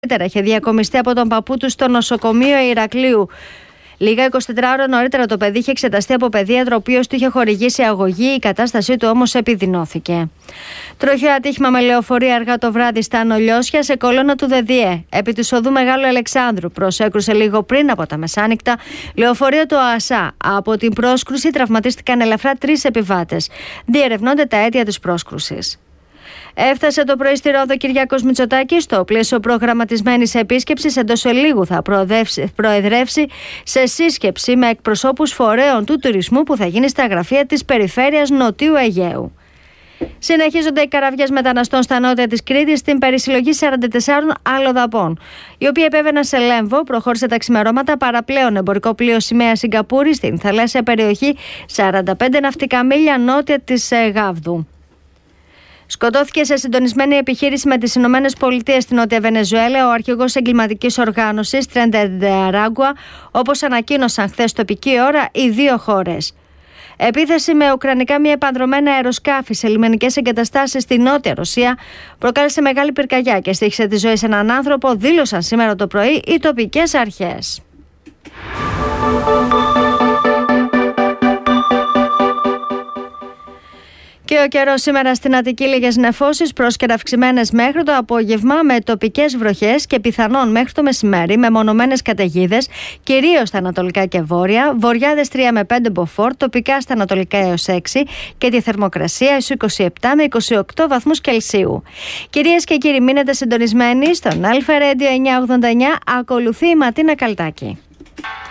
είχε διακομιστεί από τον παππού του στο νοσοκομείο Ηρακλείου. Λίγα 24 ώρα νωρίτερα το παιδί είχε εξεταστεί από παιδίατρο, ο οποίος του είχε χορηγήσει αγωγή. Η κατάστασή του όμως επιδεινώθηκε. Τροχαίο ατύχημα με λεωφορείο αργά το βράδυ στα Ανολιώσια, σε κολόνα του ΔΔΕ. Επί του οδού Μεγάλου Αλεξάνδρου προσέκρουσε λίγο πριν από τα μεσάνυχτα λεωφορείο του ΟΑΣΑ. Από την πρόσκρουση τραυματίστηκαν ελαφρά 3 επιβάτες. Διερευνώνται τα αίτια της πρόσκρουσης. Έφτασε το πρωί στη Ρόδο Κυριάκος Μητσοτάκης. Στο πλαίσιο προγραμματισμένης επίσκεψης εντός ελίγου θα προεδρεύσει σε σύσκεψη με εκπροσώπους φορέων του τουρισμού που θα γίνει στα γραφεία της περιφέρειας Νοτιού Αιγαίου. Συνεχίζονται οι καραβιές μεταναστών στα νότια της Κρήτης στην περισυλλογή 44 αλλοδαπών, η οποία επέβαιναν σε Λέμβο. Προχώρησε τα ξημερώματα παραπλέον εμπορικό πλοίο σημαία Σιγκαπούρη στην θαλάσσια περιοχή 45 ναυτικά μίλια νότια της Γάβδου. Σκοτώθηκε σε συντονισμένη επιχείρηση με τις Ηνωμένες Πολιτείες στην Νότια Βενεζουέλα ο αρχηγός εγκληματικής οργάνωσης Τρέντε ντε Αράγκουα, όπως ανακοίνωσαν χθες τοπική ώρα οι δύο χώρες. Επίθεση με ουκρανικά μη επανδρομένα αεροσκάφη σε λιμενικές εγκαταστάσεις στη Νότια Ρωσία προκάλεσε μεγάλη πυρκαγιά και στοίχισε τη ζωή σε έναν άνθρωπο, δήλωσαν σήμερα το πρωί οι τοπικές αρχές. Και ο καιρός σήμερα στην Αττική, λίγες νεφώσεις, πρόσκαιρα αυξημένες μέχρι το απόγευμα με τοπικές βροχές και πιθανόν μέχρι το μεσημέρι με μονομένες καταιγίδες, κυρίως στα ανατολικά και βόρεια, βορειάδες 3 με 5 μποφόρ, τοπικά στα ανατολικά έως 6 και τη θερμοκρασία εις 27 με 28 βαθμούς Κελσίου. Κυρίες και κύριοι, μείνετε συντονισμένοι στον Αλφα Radio 989, ακολουθεί η Ματίνα Καλτάκη.